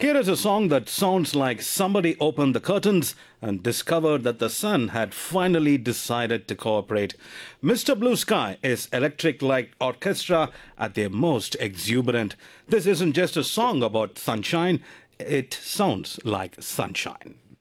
Here is a song that sounds like somebody opened the curtains and discovered that the sun had finally decided to cooperate. Mr. Blue Sky is Electric Light Orchestra at their most exuberant. This isn't just a song about sunshine, it sounds like sunshine.